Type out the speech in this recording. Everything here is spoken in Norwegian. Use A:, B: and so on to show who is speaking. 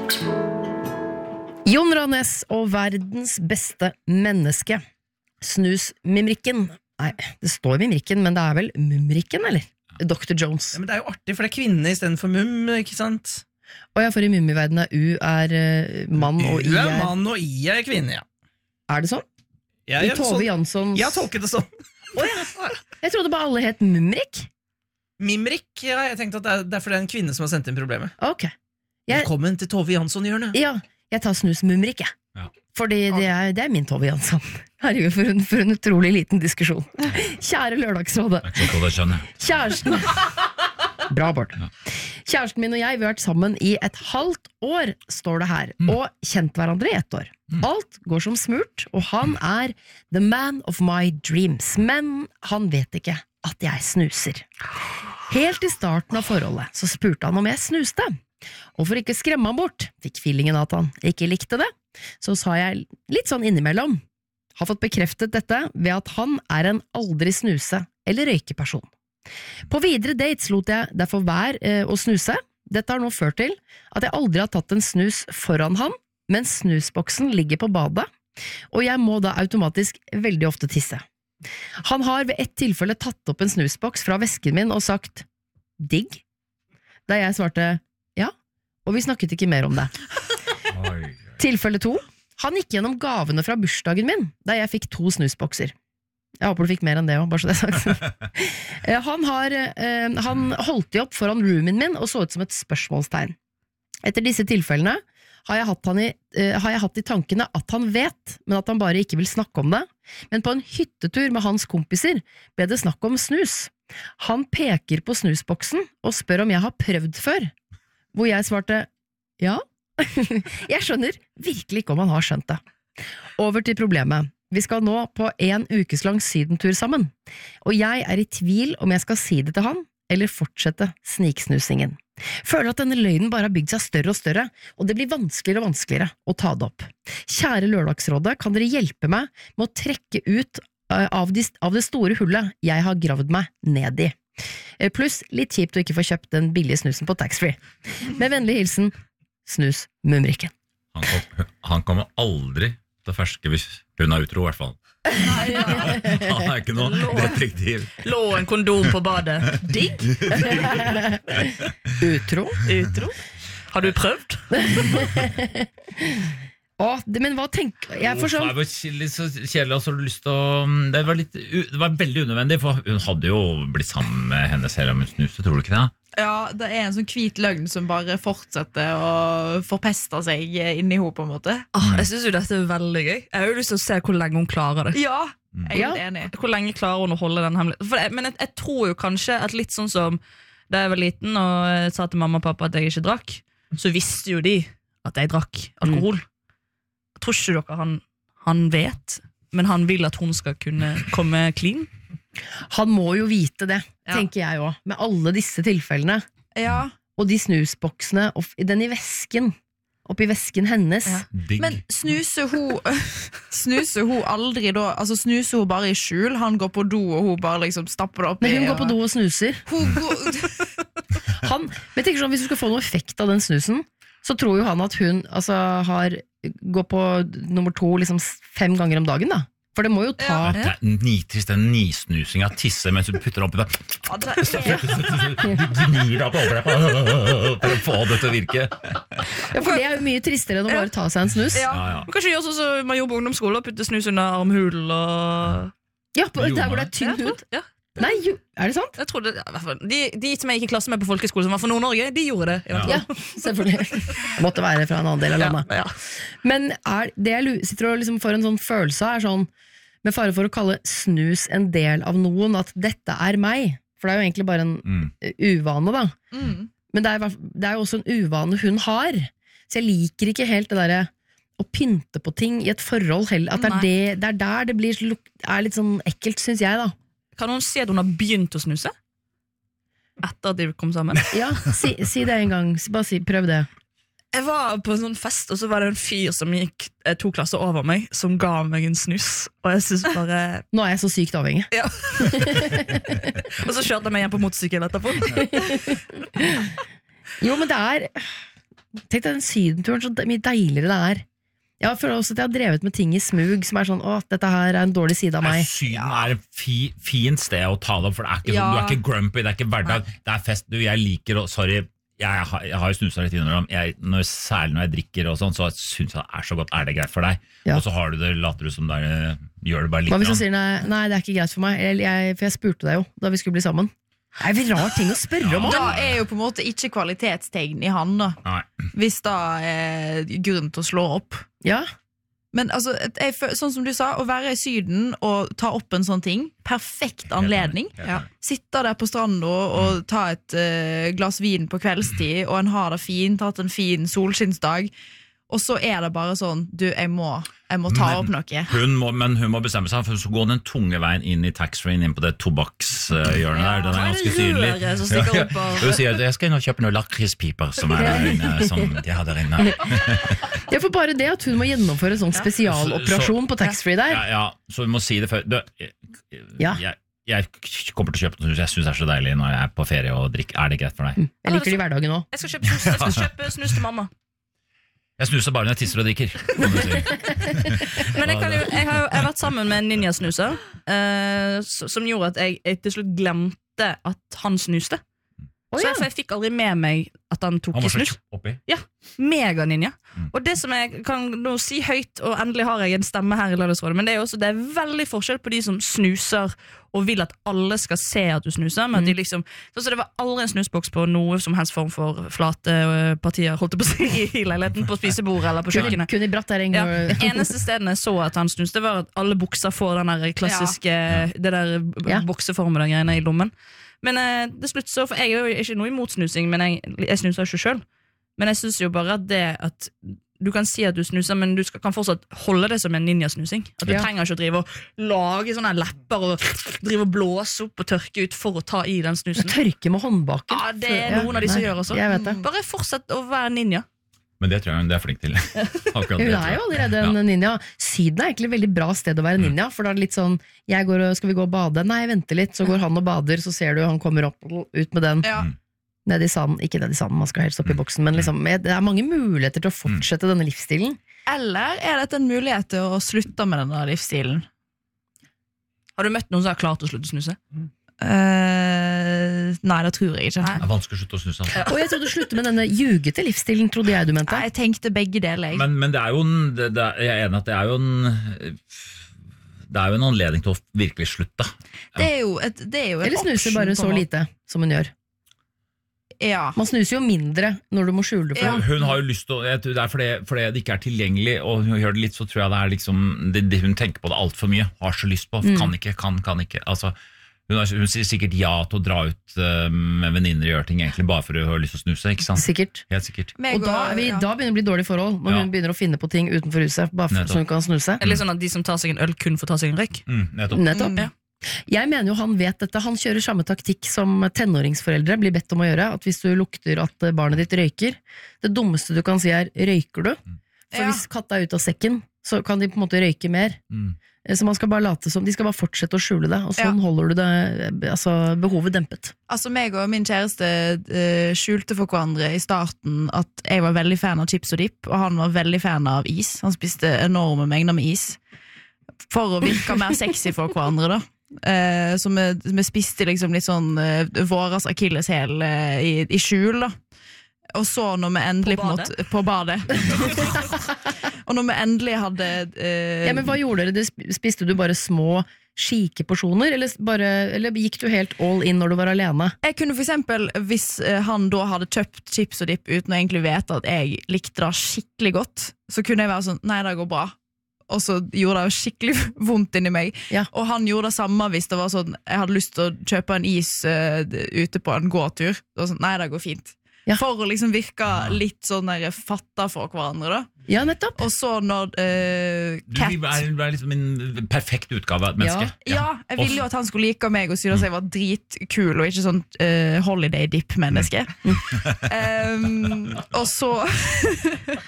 A: Jon Ranes og verdens beste menneske. Snusmimrikken. Nei, det står mimrikken, men det vel mumrikken, eller? Dr. Jones.
B: Ja, men det jo artig, for det kvinne I stedet for mum, ikke sant?
A: Og ja, for I mummiverdenen U mann, og I
B: U mann, og I kvinne, ja.
A: Er det sånn?
B: Ja,
A: I Tove Janssons...
B: Jeg tolket det sånn.
A: Jeg trodde bare alle het Mumrik.
B: Mimrik, ja, jeg tenkte at det fordi det en kvinne som har sendt inn problemet.
A: Ok.
B: Velkommen til Tove Jansson-hjørnet.
A: Ja, jeg tar snusmumrik, jeg. Ja. Fordi det min Tove Jansson. Herregud, for en utrolig liten diskusjon. Kjære Lørdagsrådet. Kjæresten... Bra, Bård. Ja. Kjæresten min og jeg, vi har vært sammen I et halvt år, står det her, og kjent hverandre I 1 år. Alt går som smurt, og han the man of my dreams, men han vet ikke at jeg snuser. Helt I starten av forholdet så spurte han om jeg snuste, og for ikke skremme han bort, fikk feelingen at han ikke likte det, så sa jeg litt sånn innimellom. Har fått bekreftet dette ved at han en aldri snuse eller røykeperson. På videre dates lot jeg derfor være å snuse. Dette har nå ført til at jeg aldri har tatt en snus foran han, mens snusboksen ligger på badet, og jeg må da automatisk veldig ofte tisse. Han har ved et tilfelle tatt opp en snusboks fra vesken min og sagt «digg», da jeg svarte «ja», og vi snakket ikke mer om det. Tilfelle 2. Han gikk gjennom gavene fra bursdagen min, da jeg fikk 2 snusbokser. Jeg håper du fikk mer enn det også, bare så det sagt. Han holdt de opp foran roomien min og så ut som et spørsmålstegn. Etter disse tilfellene har jeg hatt I tankene at han vet, men at han bare ikke vil snakke om det. Men på en hyttetur med hans kompiser ble det snakk om snus. Han peker på snusboksen og spør om jeg har prøvd før, hvor jeg svarte ja. Jeg skjønner virkelig ikke om han har skjønt det. Over til problemet. Vi skal nå på 1 ukeslang sydentur sammen, og jeg I tvil om jeg skal si det til han, eller fortsette sniksnusingen. Føler at denne løgnen bare har bygd seg større og større, og det blir vanskeligere og vanskeligere å ta det opp. Kjære Lørdagsrådet, kan dere hjelpe meg med å trekke ut av det store hullet jeg har gravd meg ned I? Pluss litt kjipt å ikke få kjøpt den billige snusen på taxfree. Med vennlig hilsen, Snus-mumrikken.
C: Han kommer aldri til å ferske hvis hun utro, I hvert fall. Han ikke noe detektiv.
D: Lå en kondom på badet. Digg.
A: Utro?
D: Har du prøvd?
A: Men hva tenker jeg for sånn?
C: Det var litt så kjedelig, og så har du lyst til å det var veldig unødvendig, for hun hadde jo blitt sammen med henne selv om hun snuste, tror du ikke det?
E: Ja, det en sånn hvit løgn som bare fortsetter å forpeste seg inni henne på en måte.
D: Jeg synes jo dette veldig gøy. Jeg har jo lyst til å se hvor lenge hun klarer det.
E: Ja, jeg helt enig.
D: Hvor lenge klarer hun å holde den hemmeligheten? Men jeg tror jo kanskje at litt sånn som da jeg var liten og jeg sa til mamma og pappa at jeg ikke drakk, så visste jo de at jeg drakk alkohol. Jeg tror ikke dere han vet, men han vil at hun skal kunne komme clean.
A: Han må jo vite det, tenker jeg også, med alle disse tilfellene.
E: Ja.
A: Og de snusboksene, og den I vesken, oppi vesken hennes. Ja.
E: Men snuser hun aldri da, altså snuser hun bare I skjul, han går på do og hun bare liksom stapper det opp I.
A: Men hun går på do og snuser. Men tenker sånn, hvis du skal få noe effekt av den snusen, så tror jo han at hun går på nummer 2 liksom 5 ganger om dagen da. For det må jo ta...
C: Det nitrist, den nisnusing av tisse mens du putter oppi det. Du gnir deg på over deg for å få det til å virke.
A: Ja, for det jo mye tristere enn å bare ta seg en snus.
D: Man kan ikke gjøre sånn som man gjør på ungdomsskole, og putte snus under armhulen og...
A: Ja, der hvor det tynn hud. Nei, det sant?
D: Jeg tror det, de som jeg gikk I klasse med på folkeskole som var fra Nord-Norge, de gjorde det.
A: Ja, selvfølgelig. Det måtte være fra en annen del av landet.
D: Ja.
A: Men det jeg sitter og liksom får en sånn følelse sånn, med fare for å kalle snus en del av noen, at dette meg. For det jo egentlig bare en uvane da. Men det jo også en uvane hun har. Så jeg liker ikke helt det der å pynte på ting I et forhold heller. At det der det blir litt sånn ekkelt, synes jeg da.
D: Kan hun si at hun har begynt å snuse? Etter at de kom sammen?
A: Ja, si det en gang. Bare prøv det.
D: Jeg var på en sånn fest, og så var det en fyr som gikk 2 klasser over meg, som ga meg en snus. Og jeg synes bare...
A: Nå jeg så sykt avhengig.
D: Ja. Og så kjørte jeg meg hjem på motorsykkel etterpå.
A: Jo, men Tenk deg den sydenturen, så mye deiligere det er. Jeg føler også at jeg har drevet med ting i smug som er sånn, dette her er en dårlig side av meg.
C: Syden er et fint sted å ta det opp, for det er ikke sånn, du er ikke grumpy, det er ikke hverdag, det er fest. Jeg liker, sorry, jeg har jo snuset litt innimellom, særlig når jeg drikker og sånn, så synes jeg det er så godt, er det greit for deg? Og så har du det, later du som det gjør det bare litt.
A: Hva hvis du sier nei, det er ikke greit for meg, for jeg spurte deg jo da vi skulle bli sammen. Det er en rar ting å spørre om.
E: Da er jo på en måte ikke kvalitetstegn i han da.
C: Nei.
E: Hvis da er grunn til å slå opp.
A: Ja.
E: Men altså, sånn som du sa, å være i Syden og ta opp en sånn ting, perfekt anledning. Sitte der på stranden og ta et glass vin på kveldstid, og en har det fint, hatt en fin solskinnsdag, og så er det bare sånn, jeg må ta opp noe.
C: Men hun må bestemme seg, for så går den tunge veien inn i taxfree-en, inn på det tobakkshjørnet der, den er ganske synlig. Hun sier at jeg skal inn og kjøpe noen lakrispiper som er der inne, som de har der inne.
A: Ja, for bare det at hun må gjennomføre en sånn spesialoperasjon på taxfree der.
C: Ja, så hun må si det før. Jeg kommer til å kjøpe noe, jeg synes det er så deilig når jeg er på ferie og drikker. Er det greit for deg?
A: Jeg liker det i hverdagen også.
D: Jeg skal kjøpe snus til mamma.
C: Jeg snuser bare når jeg tisser og drikker.
D: Men jeg har vært sammen med en ninjasnuser som gjorde at jeg til slutt glemte at han snuste. Så jeg fikk aldri med meg at han tok i snus. Ja, mega ninja. Og det som jeg kan nå si høyt, og endelig har jeg en stemme her i Lørdagsrådet, men det er veldig forskjell på de som snuser og vil at alle skal se at du snuser, men at de liksom, så det var aldri en snusboks på noe som helst form for flate partier, holdt jeg på å si, i leiligheten, på spisebordet eller på kjøkkenet.
A: Kun i bratt der
D: det eneste stedene jeg så at han snuste var at alle bukser får den der klassiske, det der bokseformede greiene i lommen. Men det slutt så, for jeg er jo ikke noe imot snusing, men jeg snuser ikke selv. Men jeg synes jo bare at det at du kan si at du snuser, men du kan fortsatt holde det som en ninjasnusing. At du trenger ikke å drive og lage sånne lepper og drive og blåse opp og tørke ut for å ta i den snusen.
A: Tørke med håndbaken.
D: Ja, det er noen av de som gjør også.
A: Jeg vet det.
D: Bare fortsett å være ninja.
C: Men det tror jeg hun er flink til.
A: Hun er jo allerede en ninja. Syden er egentlig et veldig bra sted å være ninja, for da er det litt sånn, skal vi gå og bade? Nei, vente litt, så går han og bader, så ser du han kommer opp ut med den. Ned i sanden, ikke ned i sanden, man skal helst opp i boksen, men liksom, det er mange muligheter til å fortsette denne livsstilen.
E: Eller er dette en mulighet til å slutte med denne livsstilen?
D: Har du møtt noen som har klart å slutte å snuse?
E: Nei, det tror jeg ikke.
C: Det er vanskelig å slutte å snuse.
A: Og jeg trodde du slutte med denne ljugete livsstilen, trodde jeg du mente.
E: Nei, jeg tenkte begge deler.
C: Men det er jo jeg er enig at det er jo en anledning til å virkelig slutte.
E: Det er jo en
A: eller snuser bare så lite som hun gjør.
E: Ja.
A: Man snuser jo mindre når du må skjule det for ham.
C: Hun har jo lyst til det er fordi det ikke er tilgjengelig, og hun gjør det litt, så tror jeg det er liksom det hun tenker på det alt for mye, har så lyst på, kan ikke altså, hun sier sikkert ja til å dra ut med venninner og gjøre ting egentlig bare for å ha lyst til å snuse, ikke sant?
A: Sikkert.
C: Helt sikkert.
A: Og da begynner det å bli dårlig forhold, når hun begynner å finne på ting utenfor huset, bare så hun kan snuse.
D: Eller sånn at de som tar seg en øl kun får ta seg en røyk.
A: Nettopp. Ja. Jeg mener jo han vet dette. Han kjører samme taktikk som tenåringsforeldre blir bedt om å gjøre, at hvis du lukter at barnet ditt røyker, det dummeste du kan si er, røyker du? For hvis katta er ute av sekken, så kan de på en måte røyke mer. Så man skal bare late som, de skal bare fortsette å skjule det, og sånn holder du det, altså behovet dempet. Altså
E: meg og min kjæreste skjulte for hverandre i starten at jeg var veldig fan av chips og dip, og han var veldig fan av is. Han spiste enorme mengder med is for å virke mer sexy for hverandre da. Så vi spiste liksom litt sånn våras akilleshæl i skjul da. Og så når vi endelig på badet og når vi endelig hadde
A: Ja, men hva gjorde dere? Spiste du bare små skikeporsjoner, eller gikk du helt all in når du var alene?
E: Jeg kunne for eksempel, hvis han da hadde kjøpt chips og dip uten å egentlig vite at jeg likte det skikkelig godt, så kunne jeg være sånn, nei, det går bra. Og så gjorde det jo skikkelig vondt inni meg. Og han gjorde det samme hvis det var sånn, jeg hadde lyst til å kjøpe en is ute på en gåtur. Det var sånn, nei, det går fint. For å liksom virke litt sånn der fatta for hverandre da.
A: Ja, nettopp.
E: Og så når Cat
C: Du er liksom en perfekt utgave av et menneske.
E: Ja, jeg ville jo at han skulle like meg og synes at jeg var dritkul og ikke sånn holiday dip-menneske. Og så